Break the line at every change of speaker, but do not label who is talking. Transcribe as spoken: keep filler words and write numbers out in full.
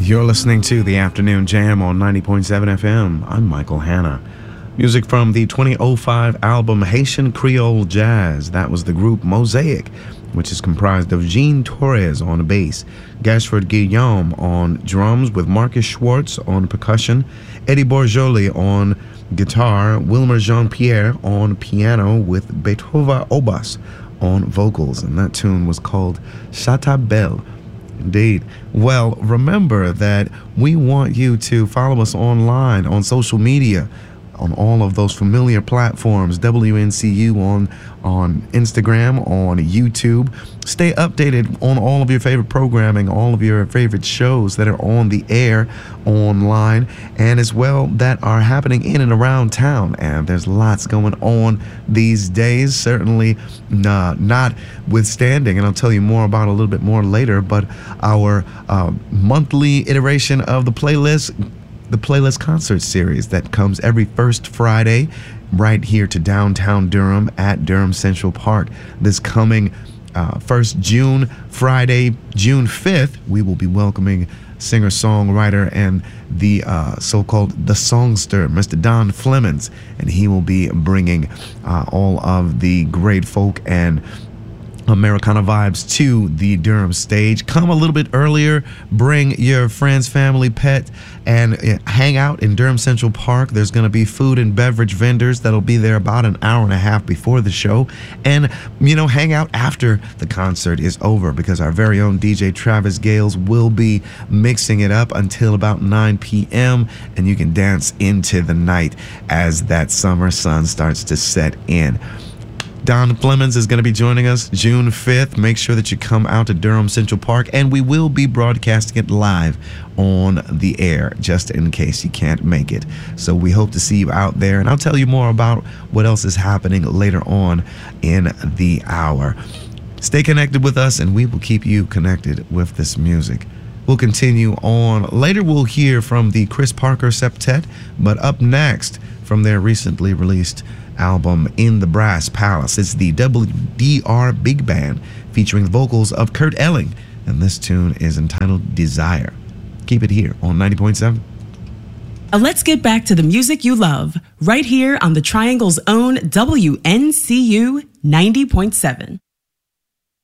You're listening to The Afternoon Jam on ninety point seven F M. I'm Michael Hanna. Music from the twenty oh five album Haitian Creole Jazz. That was the group Mosaic, which is comprised of Jean Torres on bass, Gashford Guillaume on drums with Marcus Schwartz on percussion, Eddie Borjoli on guitar, Wilmer Jean-Pierre on piano with Beethoven Obas on vocals. And that tune was called Chata Belle. Indeed. Well, remember that we want you to follow us online on social media, on all of those familiar platforms, W N C U on, on Instagram, on YouTube. Stay updated on all of your favorite programming, all of your favorite shows that are on the air online, and as well that are happening in and around town. And there's lots going on these days, certainly uh, not withstanding, and I'll tell you more about it a little bit more later, but our uh, monthly iteration of the playlist, the Playlist Concert Series that comes every first Friday right here to downtown Durham at Durham Central Park. This coming uh, first June, Friday, June fifth, we will be welcoming singer-songwriter and the uh, so-called The Songster, Mister Don Flemons, and he will be bringing uh, all of the great folk and Americana vibes to the Durham stage. Come a little bit earlier, bring your friends, family, pet, and hang out in Durham Central Park. There's going to be food and beverage vendors that'll be there about an hour and a half before the show. And, you know, hang out after the concert is over, because our very own D J Travis Gales will be mixing it up until about nine p.m. and you can dance into the night as that summer sun starts to set in. Don Flemons is going to be joining us June fifth. Make sure that you come out to Durham Central Park, and we will be broadcasting it live on the air, just in case you can't make it. So we hope to see you out there, and I'll tell you more about what else is happening later on in the hour. Stay connected with us, and we will keep you connected with this music. We'll continue on. Later we'll hear from the Chris Parker Septet, but up next, from their recently released album In the Brass Palace, it's the W D R Big Band featuring the vocals of Kurt Elling, and this tune is entitled Desire. Keep it here on ninety point seven.
Now let's get back to the music you love, right here on the Triangle's own W N C U ninety point seven.